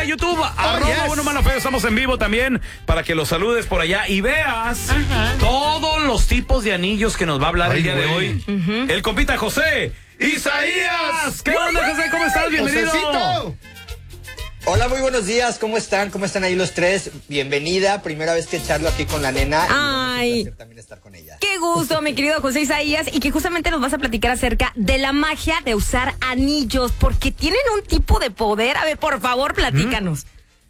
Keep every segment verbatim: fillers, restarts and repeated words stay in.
YouTube, oh, arroba yes. Bueno Malo Feo, estamos en vivo también para que los saludes por allá y veas Ajá. todos los tipos de anillos que nos va a hablar Ay, el día güey. de hoy. Uh-huh. El compita José Isaías. ¿Qué onda, José? ¿Cómo estás? Bienvenido. Josecito. Hola, muy buenos días. ¿Cómo están? ¿Cómo están ahí los tres? Bienvenida. Primera vez que charlo aquí con la nena. Ay. Y un también estar con ella. Qué gusto, mi querido José Isaías. Y que justamente nos vas a platicar acerca de la magia de usar anillos, porque tienen un tipo de poder. A ver, por favor, platícanos.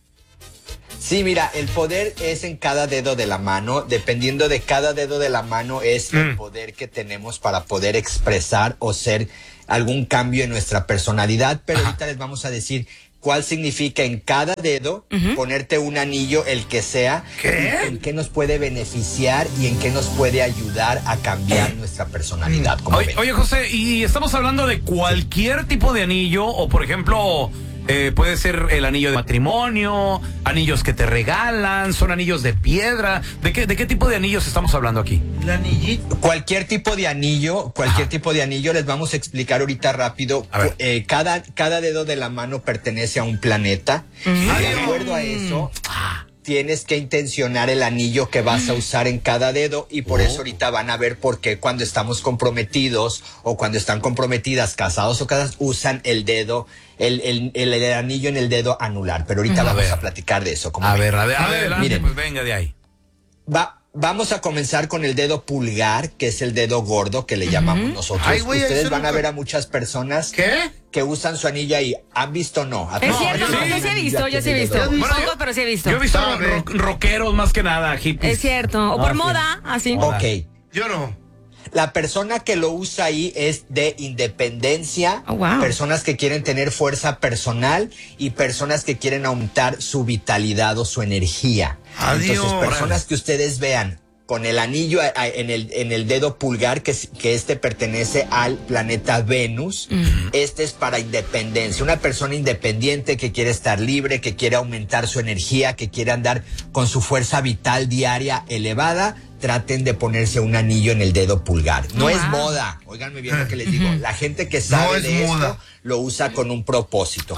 Sí, mira, el poder es en cada dedo de la mano. Dependiendo de cada dedo de la mano es mm. el poder que tenemos para poder expresar o ser algún cambio en nuestra personalidad. Pero Ajá. ahorita les vamos a decir cuál significa en cada dedo uh-huh. ponerte un anillo, el que sea, ¿Qué? en qué nos puede beneficiar y en qué nos puede ayudar a cambiar nuestra personalidad. Como oye, oye, José, y estamos hablando de cualquier tipo de anillo, o por ejemplo, eh, puede ser el anillo de matrimonio, anillos que te regalan, son anillos de piedra. ¿De qué, de qué tipo de anillos estamos hablando aquí? El anillito. Cualquier tipo de anillo, cualquier Ajá. tipo de anillo, les vamos a explicar ahorita rápido. Eh, cada, cada dedo de la mano pertenece a un planeta. Mm. Y de acuerdo a eso, tienes que intencionar el anillo que vas a usar en cada dedo, y por oh. eso ahorita van a ver por qué cuando estamos comprometidos o cuando están comprometidas, casados o casadas, usan el dedo, el, el, el, el anillo en el dedo anular. Pero ahorita a vamos ver. a platicar de eso. Como a, ven. ver, a ver, adelante, miren, pues venga de ahí. Va. Vamos a comenzar con el dedo pulgar, que es el dedo gordo que le uh-huh. llamamos nosotros. Ay, güey, ustedes van a ver a muchas personas ¿Qué? que usan su anillo ahí. ¿Han visto o no? Es no, cierto, yo, no, yo sí he visto, yo sí he visto. Bueno, Poco, pero sí he visto. Yo he visto ro- rockeros más que nada, hippies. Es cierto, o por ah, moda, así. Ok. Yo no. La persona que lo usa ahí es de independencia, oh, wow. personas que quieren tener fuerza personal y personas que quieren aumentar su vitalidad o su energía. Adiós. Entonces, personas que ustedes vean con el anillo en el, en el dedo pulgar, que, que este pertenece al planeta Venus, uh-huh. este es para independencia. Una persona independiente que quiere estar libre, que quiere aumentar su energía, que quiere andar con su fuerza vital diaria elevada, traten de ponerse un anillo en el dedo pulgar. No wow. es moda, óiganme bien lo que les digo. La gente que sabe no de moda. esto lo usa con un propósito.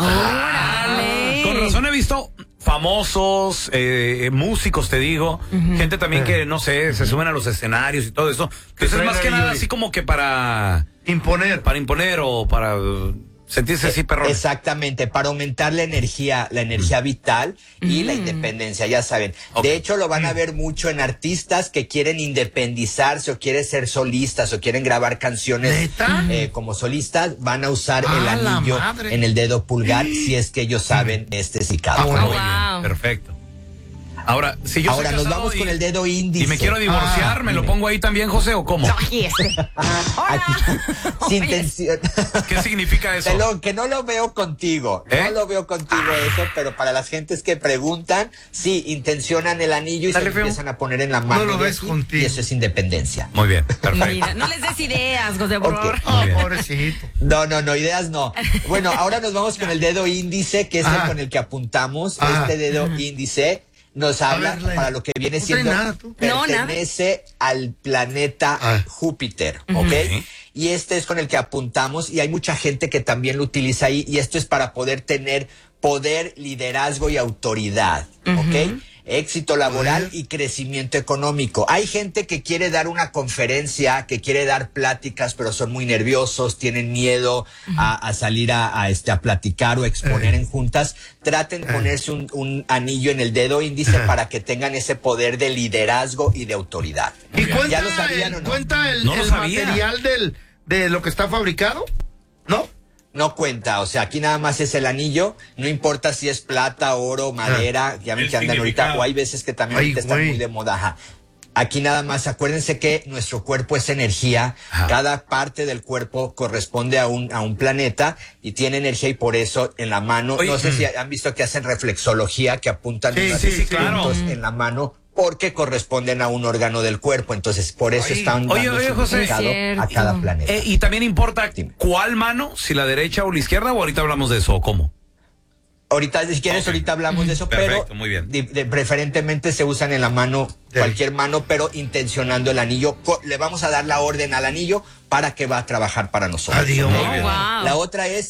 ¡Órale! Con razón he visto famosos, eh, músicos, te digo, uh-huh. gente también que, no sé, se suben a los escenarios y todo eso. Que eso es más que nada así como que para imponer. Para imponer o para sentirse así perrón. Exactamente, para aumentar la energía, la energía mm. vital y mm. la independencia, ya saben. Okay. De hecho, lo van a ver mucho en artistas que quieren independizarse o quieren ser solistas o quieren grabar canciones eh, como solistas, van a usar ah, el anillo en el dedo pulgar sí. si es que ellos saben este significado. Ah, wow. Bien, perfecto. Ahora, si yo Ahora soy nos vamos y, con el dedo índice. Y me quiero divorciar, ah, ¿me lo pongo ahí también, José, o cómo? Aquí, sin intención. ¿Qué significa eso? Que, lo, que no lo veo contigo. ¿Eh? No lo veo contigo ah. eso, pero para las gentes que preguntan, sí, intencionan el anillo y Dale, se lo empiezan a poner en la mano. No lo ves aquí, contigo. Y eso es independencia. Muy bien, perfecto. Mira, no les des ideas, José, por okay. favor. Oh, pobrecito. No, no, no, ideas no. Bueno, ahora nos vamos con el dedo índice, que es ah. el con el que apuntamos. Ah. Este dedo ah. índice nos habla ver, para lo que viene no siendo nada, pertenece no, al planeta ah. Júpiter, ¿ok? Uh-huh. Y este es con el que apuntamos y hay mucha gente que también lo utiliza ahí y esto es para poder tener poder, liderazgo y autoridad, uh-huh. ¿ok? Éxito laboral y crecimiento económico. Hay gente que quiere dar una conferencia, que quiere dar pláticas, pero son muy nerviosos, tienen miedo uh-huh. a, a salir a, a, este, a platicar o a exponer uh-huh. en juntas. Traten de uh-huh. ponerse un, un anillo en el dedo índice uh-huh. para que tengan ese poder de liderazgo y de autoridad. ¿Y cuenta, ¿Ya lo sabían el, o no? ¿Cuenta el, no el material del, de lo que está fabricado? ¿No? No cuenta, o sea, aquí nada más es el anillo, no importa si es plata, oro, madera, ya ven que andan ahorita, o hay veces que también Ay, ahorita están muy de moda. Ajá. Aquí nada más, acuérdense que nuestro cuerpo es energía, Ajá. cada parte del cuerpo corresponde a un, a un planeta y tiene energía y por eso en la mano, Oye, no sé mm. si han visto que hacen reflexología, que apuntan sí, unos sí, sí, puntos claro. en la mano, porque corresponden a un órgano del cuerpo, entonces por eso oye, están oye, dando oye, José, a cada planeta. Eh, y también importa Dime. cuál mano, si la derecha o la izquierda, o ahorita hablamos de eso, o cómo. Ahorita, si quieres, okay. ahorita hablamos de eso, Perfecto, pero muy bien. De, de, preferentemente se usan en la mano, sí. cualquier mano, pero intencionando el anillo. Le vamos a dar la orden al anillo para que va a trabajar para nosotros. Adiós. Oh, wow. La otra es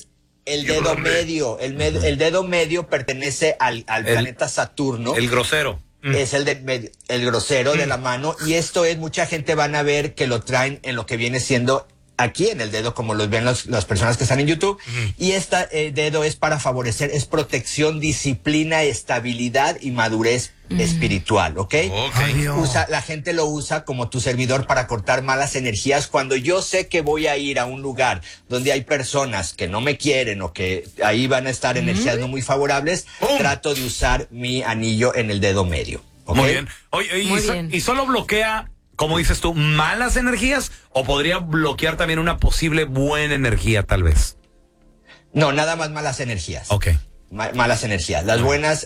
el dedo medio. El, med, el dedo medio pertenece al, al el, planeta Saturno. El grosero. Es el de medio, el grosero mm. de la mano. Y esto es, mucha gente van a ver que lo traen en lo que viene siendo aquí en el dedo, como los ven los, las personas que están en YouTube. Uh-huh. Y este eh, dedo es para favorecer, es protección, disciplina, estabilidad y madurez uh-huh. espiritual, ¿ok? okay. Usa, la gente lo usa como tu servidor para cortar malas energías. Cuando yo sé que voy a ir a un lugar donde hay personas que no me quieren o que ahí van a estar uh-huh. energías no muy favorables, uh-huh. trato de usar mi anillo en el dedo medio. ¿Okay? Muy bien. Oye, y, muy so, bien. y solo bloquea, como dices tú, malas energías, o podría bloquear también una posible buena energía, tal vez. No, nada más malas energías. Ok. Ma- malas energías. Las buenas